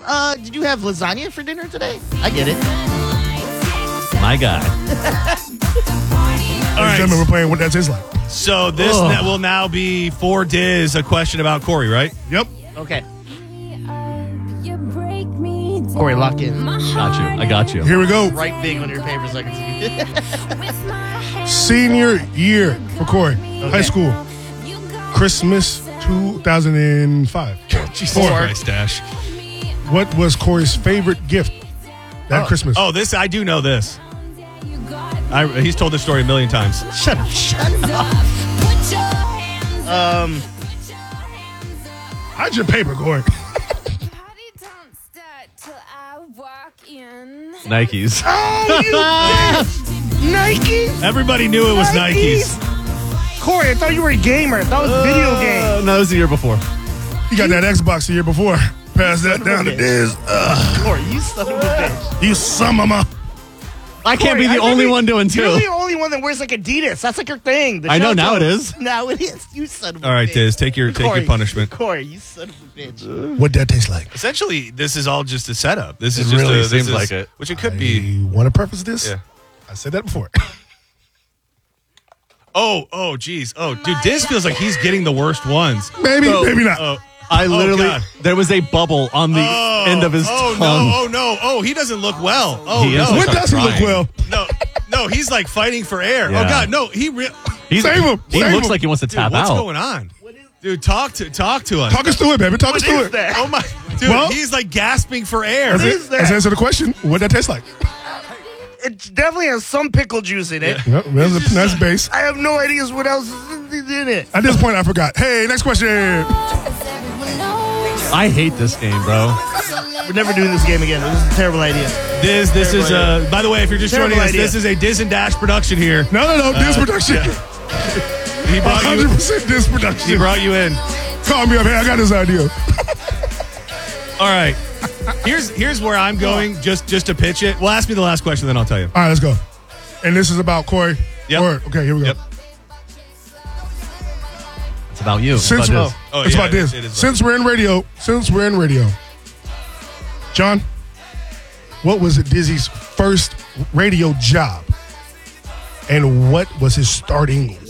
did you have lasagna for dinner today? I get it. My guy. All right. Gentlemen, we're playing What That Tastes Like. So this will now be for Diz, a question about Corey, right? Yep. Okay. Corey, lock in. Got you. I got you. Here we go. Right big on your paper so I can see. Senior year for Corey. High school. Christmas 2005. Jesus Four. Christ, Dash. What was Corey's favorite gift that Christmas? Oh, this, I do know this. He's told this story a million times. Shut up. Hide your paper, Corey. Nikes. Nike? Everybody knew it was Nikes. Corey, I thought you were a gamer. That was video game. No, it was the year before. You got that Xbox the year before. Pass that down to Diz. Corey, you son of a bitch. You son of a... I can't be the only one doing two. You're the only one that wears like Adidas. That's like your thing. I know, now it is. Now it is. You son of a bitch. All right, Diz, take your punishment. Corey, you son of a bitch. What that tastes like? Essentially, this is all just a setup. This is It just really this seems is- like it. Which it could be. You want to preface this? Yeah. I said that before. Oh, geez. Oh, dude, Diz feels like he's getting the worst ones. Maybe, maybe not. Oh, I literally, God. there was a bubble on the end of his tongue. Oh, he doesn't look well. Oh, He is. no. What doesn't look crying. well? No, he's like fighting for air. Yeah. Oh, God, no, Save him. He Save looks him. like he wants to Dude, tap what's out. going on? Dude, talk to us. Talk us through it, baby. Talk us through it. Oh, my. Dude, Well- he's like gasping for air. Let's answer the question. What that tastes like? It definitely has some pickle juice in it. Yep, that's a nice base. I have no idea what else is in it. At this point, I forgot. Hey, next question. I hate this game, bro. We're never doing this game again. This is a terrible idea. This is, by the way, if you're just Terrible joining us, idea. this is a Diz and Dash production here. No. This production. He brought you, 100% this production. he brought you in. Call me up. Hey, I got this idea. All right. Here's where I'm going, just to pitch it. Well, ask me the last question, then I'll tell you. All right, let's go. And this is about Corey. Yep. Or, okay, here we go. Yep. It's about you. Since it's about this. Oh, it's yeah, about this. it is about Since we're in radio, John, what was Dizzy's first radio job, and what was his starting